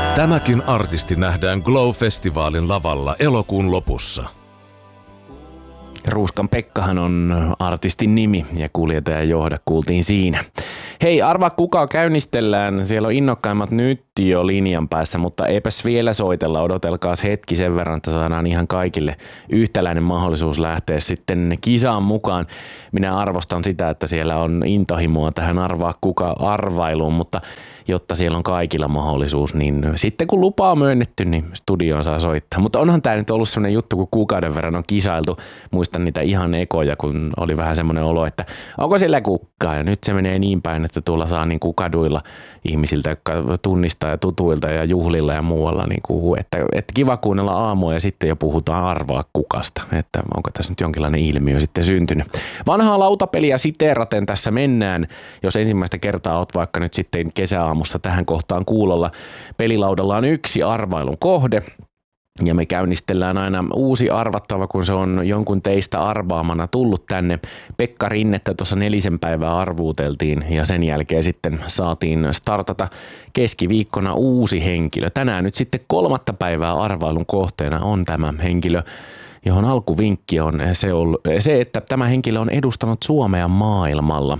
Tämäkin artisti nähdään Glow-festivaalin lavalla elokuun lopussa. Ruuskan Pekkahan on artistin nimi ja kuljettajan johda kuultiin siinä. Hei, arvaa kuka käynnistellään. Siellä on innokkaimmat nyt jo linjan päässä, mutta eipäs vielä soitella. Odotelkaas hetki sen verran, että saadaan ihan kaikille yhtäläinen mahdollisuus lähteä sitten kisaan mukaan. Minä arvostan sitä, että siellä on intohimoa tähän arvaa kuka arvailuun, mutta jotta siellä on kaikilla mahdollisuus, niin sitten kun lupa on myönnetty, niin studioon saa soittaa. Mutta onhan tämä nyt ollut sellainen juttu, kun kuukauden verran on kisailtu. Muistan niitä ihan ekoja, kun oli vähän semmoinen olo, että onko siellä kukkaa? Ja nyt se menee niin päin, että tuolla saa niin kuin kaduilla ihmisiltä, jotka tunnistaa ja tutuilta ja juhlilla ja muualla, niin kuin, että kiva kuunnella aamua ja sitten jo puhutaan arvaa kukasta. Että onko tässä nyt jonkinlainen ilmiö sitten syntynyt. Vanhaa lautapeliä siteeraten tässä mennään, jos ensimmäistä kertaa oot vaikka nyt sitten kesäaamussa tähän kohtaan kuulolla. Pelilaudalla on yksi arvailun kohde. Ja me käynnistellään aina uusi arvattava, kun se on jonkun teistä arvaamana tullut tänne. Pekka Rinnettä tuossa 4 päivää arvuuteltiin ja sen jälkeen sitten saatiin startata keskiviikkona uusi henkilö. Tänään nyt sitten 3. päivää arvailun kohteena on tämä henkilö, johon alkuvinkki on se, että tämä henkilö on edustanut Suomea maailmalla.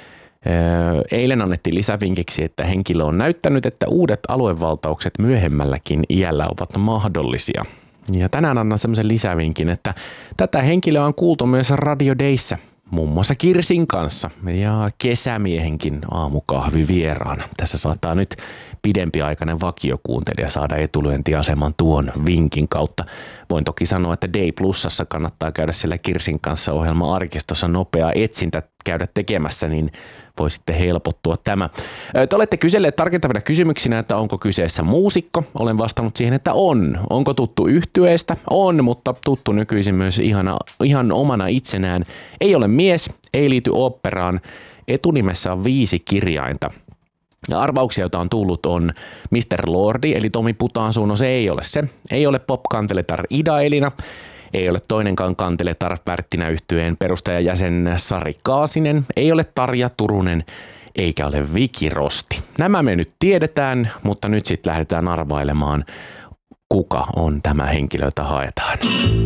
Eilen annettiin lisävinkiksi, että henkilö on näyttänyt, että uudet aluevaltaukset myöhemmälläkin iällä ovat mahdollisia. Ja tänään annan semmoisen lisävinkin, että tätä henkilöä on kuultu myös Radio Dayssä, muun muassa Kirsin kanssa ja kesämiehenkin aamukahvi vieraana. Tässä saattaa nyt pidempiaikainen vakiokuuntelija saada etulyöntiaseman tuon vinkin kautta. Voin toki sanoa, että Day Plusassa kannattaa käydä siellä Kirsin kanssa ohjelma-arkistossa nopea etsintä käydä tekemässä, niin voi sitten helpottua tämä. Te olette kyselleet tarkentavina kysymyksinä, että onko kyseessä muusikko. Olen vastannut siihen, että on. Onko tuttu yhtyeestä? On, mutta tuttu nykyisin myös ihan omana itsenään. Ei ole mies, ei liity oopperaan. Etunimessä on 5 kirjainta. Ja arvauksia, joita on tullut, on Mr. Lordi, eli Tomi Putaansuun. No se ei ole se. Ei ole pop-kanteletar Ida Elina. Ei ole toinenkaan kanteletar Pärttinä-yhtyeen perustajajäsen Sari Kaasinen. Ei ole Tarja Turunen. Eikä ole Viki Rosti. Nämä me nyt tiedetään, mutta nyt sitten lähdetään arvailemaan, kuka on tämä henkilö, jota haetaan.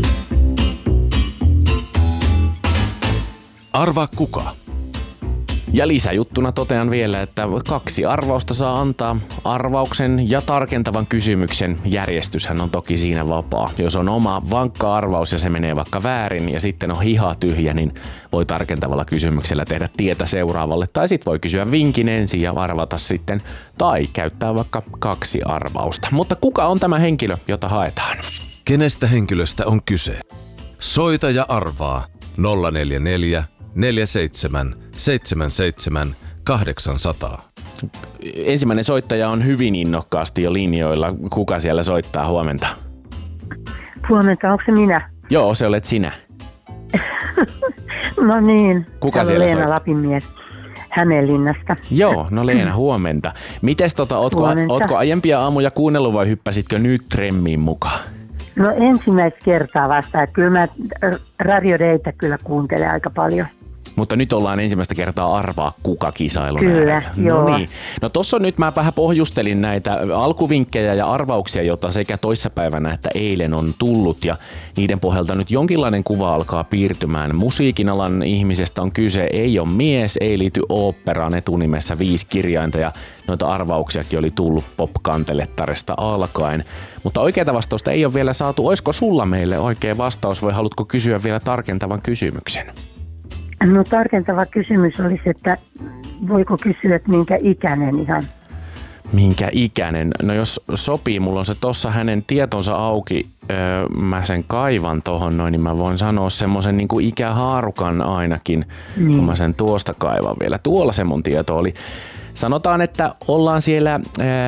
Arvaa kuka. Ja lisäjuttuna totean vielä, että 2 arvausta saa antaa. Arvauksen ja tarkentavan kysymyksen järjestyshän on toki siinä vapaa. Jos on oma vankka arvaus ja se menee vaikka väärin ja sitten on hiha tyhjä, niin voi tarkentavalla kysymyksellä tehdä tietä seuraavalle. Tai sitten voi kysyä vinkin ensin ja arvata sitten. Tai käyttää vaikka 2 arvausta. Mutta kuka on tämä henkilö, jota haetaan? Kenestä henkilöstä on kyse? Soita ja arvaa 044 47 77 800. Ensimmäinen soittaja on hyvin innokkaasti jo linjoilla. Kuka siellä soittaa? Huomenta. Huomenta, onko se minä? Joo, se olet sinä. No niin. Kuka siellä Leena soittaa? Lapinmies Hämeenlinnasta. Joo, no Leena, huomenta. Mites ootko aiempia aamuja kuunnellut vai hyppäsitkö nyt tremmiin mukaan? No ensimmäistä kertaa vasta, että kyllä mä Radio Daytä kyllä kuuntelen aika paljon. Mutta nyt ollaan ensimmäistä kertaa arvaa kuka -kisailun Kyllä, äärellä. joo. No niin. No tossa nyt mä vähän pohjustelin näitä alkuvinkkejä ja arvauksia, joita sekä toissapäivänä että eilen on tullut. Ja niiden pohjalta nyt jonkinlainen kuva alkaa piirtymään. Musiikin alan ihmisestä on kyse, ei ole mies, ei liity oopperaan, etunimessä 5 kirjainta ja noita arvauksiakin oli tullut pop-kantelettaresta alkaen. Mutta oikeaa vastausta ei ole vielä saatu. Olisiko sulla meille oikea vastaus vai haluatko kysyä vielä tarkentavan kysymyksen? No tarkentava kysymys olisi, että voiko kysyä, että minkä ikäinen ihan? Minkä ikäinen? No jos sopii, mulla on se tossa hänen tietonsa auki, mä sen kaivan tohon noin, niin mä voin sanoa semmoisen niin kuin ikähaarukan ainakin, kun mä sen tuosta kaivan vielä. Tuolla se mun tieto oli. Sanotaan, että ollaan siellä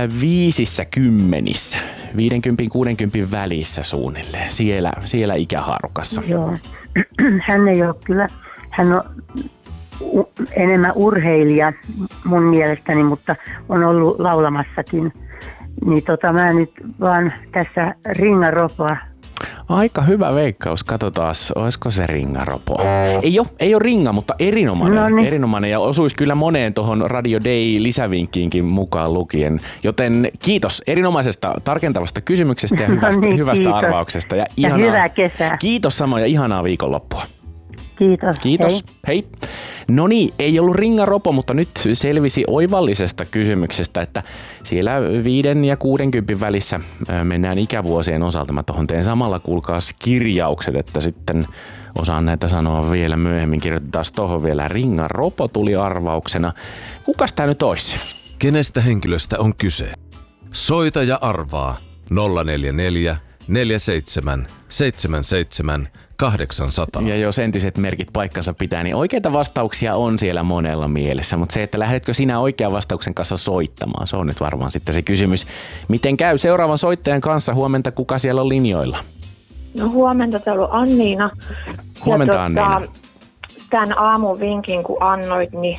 50, 50-60 välissä suunnilleen, siellä ikähaarukassa. Joo, hän ei ole kyllä, hän on enemmän urheilija mun mielestäni, mutta on ollut laulamassakin. Niin mä nyt vaan tässä ringan ropoa Aika hyvä veikkaus. Katsotaan, olisiko se ringaropo. Ei ole ringa, mutta erinomainen. No niin. Erinomainen ja osuisi kyllä moneen tuohon Radio Day lisävinkkiinkin mukaan lukien. Joten kiitos erinomaisesta tarkentavasta kysymyksestä ja hyvästä kiitos. arvauksesta. Ja hyvää kesää. Kiitos samoin ja ihanaa viikonloppua. Kiitos. Hei. No niin, ei ollut ringaropo, mutta nyt selvisi oivallisesta kysymyksestä, että siellä 5 ja 60 välissä mennään ikävuosien osalta. Mä tohon teen samalla, kuulkaas, kirjaukset, että sitten osaan näitä sanoa vielä myöhemmin. Kirjoitetaan tohon vielä ringaropo tuli arvauksena. Kukas tää nyt olisi? Kenestä henkilöstä on kyse? Soita ja arvaa 044 47 77 800. Ja jos entiset merkit paikkansa pitää, niin oikeita vastauksia on siellä monella mielessä, mutta se, että lähdetkö sinä oikean vastauksen kanssa soittamaan, se on nyt varmaan sitten se kysymys. Miten käy seuraavan soittajan kanssa? Huomenta, kuka siellä on linjoilla? No huomenta, täällä on Anniina. Huomenta, Anniina. Tämän aamun vinkin kun annoit, niin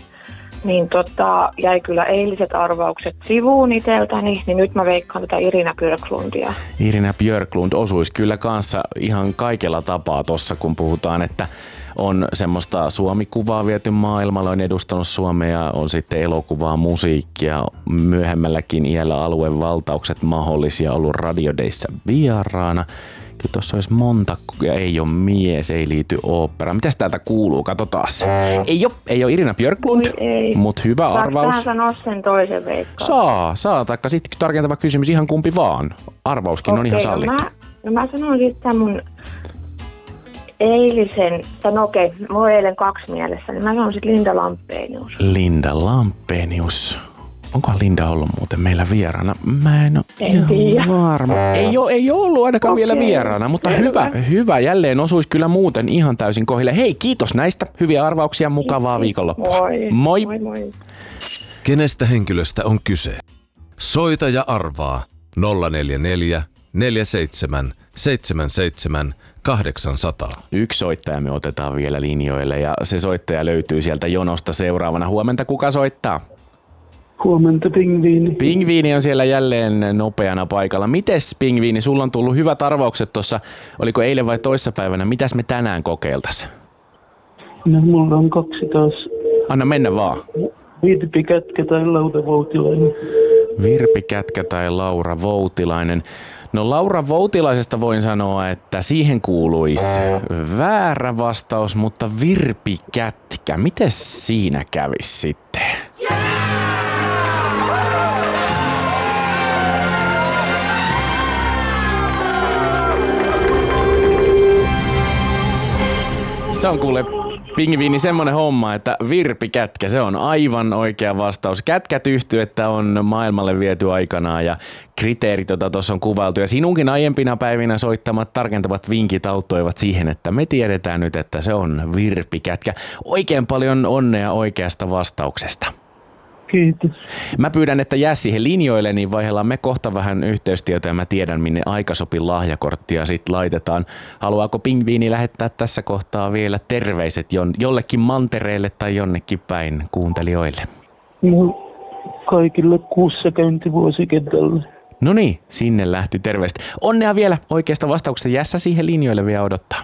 jäi kyllä eiliset arvaukset sivuun iteltäni, niin nyt mä veikkaan tätä Irina Björklundia. Irina Björklund osuisi kyllä kanssa ihan kaikella tapaa tossa, kun puhutaan, että on semmoista Suomi-kuvaa viety maailmalle, on edustanut Suomea, on sitten elokuvaa, musiikkia, myöhemmälläkin iällä aluevaltaukset mahdollisia, ollut radiodeissa vieraana. Kyllä tuossa olisi monta, ja ei ole mies, ei liity oopperaan. Mitäs täältä kuuluu? Katsotaan se. Ei ole Irina Björklund, mutta hyvä arvaus. Saanko sanoa sen toisen veikkaan? Saa, taikka sitten tarkentava kysymys ihan kumpi vaan. Arvauskin on ihan sallittu. Mä sanon sitten mun eilisen, mulla on eilen 2 mielessä, niin mä sanon sitten Linda Lampenius. Linda Lampenius. Onkohan Linda ollut muuten meillä vieraana? Mä en ole ihan varma. Ei ole ollut ainakaan vielä vieraana, mutta hyvä. Jälleen osuisi kyllä muuten ihan täysin kohdille. Hei, kiitos näistä. Hyviä arvauksia, mukavaa viikonloppua. Moi. Kenestä henkilöstä on kyse? Soita ja arvaa 044 47 77 800. Yksi soittaja me otetaan vielä linjoille ja se soittaja löytyy sieltä jonosta seuraavana. Huomenta, kuka soittaa? Huomenta, Pingviini. Pingviini on siellä jälleen nopeana paikalla. Mites, Pingviini, sulla on tullut hyvät arvaukset tuossa, oliko eilen vai toissapäivänä? Mitäs me tänään kokeiltaisiin? No, mulla on 2 taas. Anna mennä vaan. Virpi Kätkä tai Laura Voutilainen. Virpi Kätkä tai Laura Voutilainen. No Laura Voutilaisesta voin sanoa, että siihen kuuluisi väärä vastaus, mutta Virpi Kätkä, mites siinä kävisi sitten? Se on kuule, Pingviini, semmonen homma, että Virpi Kätkä, se on aivan oikea vastaus. Kätkät yhtyettä on maailmalle viety aikanaan ja kriteerit, joita tuossa on kuvailtu. Ja sinunkin aiempina päivinä soittamat tarkentavat vinkit auttoivat siihen, että me tiedetään nyt, että se on Virpi Kätkä. Oikein paljon onnea oikeasta vastauksesta. Kiitos. Mä pyydän, että jää siihen linjoille, niin vaihdellaan me kohta vähän yhteystietoja ja mä tiedän, minne Aikasopin lahjakorttia sit laitetaan. Haluaako Pingviini lähettää tässä kohtaa vielä terveiset jollekin mantereelle tai jonnekin päin kuuntelijoille? No, kaikille kuussakäyntivuosikentälle. No niin, sinne lähti terveistä. Onnea vielä oikeasta vastauksesta. Jässä siihen linjoille vielä odottaa.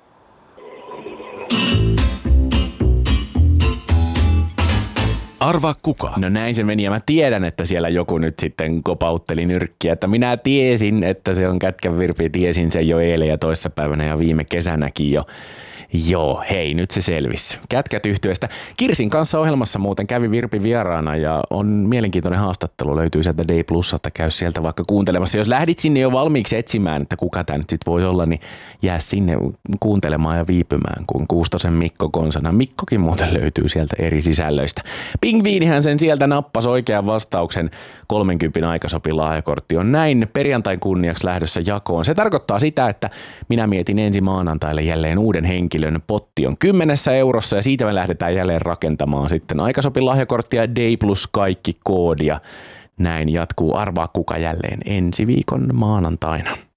Arvaa kuka? No näin se meni ja mä tiedän, että siellä joku nyt sitten kopautteli nyrkkiä, että minä tiesin, että se on Kätkän Virpi, tiesin sen jo eilen ja toissapäivänä ja viime kesänäkin jo. Joo, hei, nyt se selvisi. Kätkät yhtyeestä. Kirsin kanssa ohjelmassa muuten kävi Virpi vieraana ja on mielenkiintoinen haastattelu. Löytyy sieltä Day Plusalta, käy sieltä vaikka kuuntelemassa. Jos lähdit sinne jo valmiiksi etsimään, että kuka tämä nyt sitten voi olla, niin jää sinne kuuntelemaan ja viipymään, kun Kuustosen Mikko konsana. Mikkokin muuten löytyy sieltä eri sisällöistä. Pingviinihän sen sieltä nappasi oikean vastauksen. 30 Aikasopin lahjakortti on näin perjantain kunniaksi lähdössä jakoon. Se tarkoittaa sitä, että minä mietin ensi maanantaille jälleen uuden henkilön. Potti on 10 eurossa ja siitä me lähdetään jälleen rakentamaan sitten Aikasopin lahjakorttia Day Plus kaikki koodia. Näin jatkuu Arvaa kuka jälleen ensi viikon maanantaina.